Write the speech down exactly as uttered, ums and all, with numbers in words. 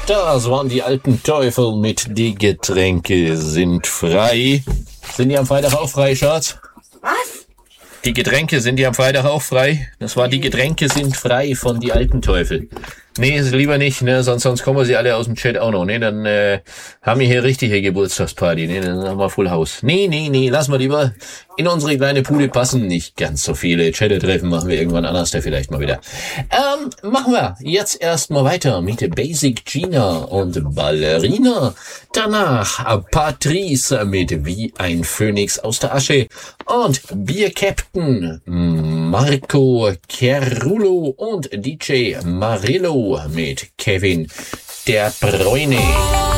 Das waren die alten Teufel mit Die Getränke sind frei. Sind die am Freitag auch frei, Schatz? Was? Die Getränke, sind die am Freitag auch frei? Das war Die Getränke sind frei von Die alten Teufel. Nee, lieber nicht, ne, sonst, sonst kommen sie alle aus dem Chat auch noch, ne, dann, äh, haben wir hier richtige Geburtstagsparty, ne, dann haben wir Full House. Nee, nee, nee, lass mal lieber in unsere kleine Bude passen, nicht ganz so viele Chat-Treffen machen wir irgendwann anders, da vielleicht mal wieder. Ähm, machen wir jetzt erstmal weiter mit Basic Gina und Ballerina. Danach Patrice mit Wie ein Phönix aus der Asche und Bier-Captain Marco Cerullo und D J Marillo mit Kevin der Bräune.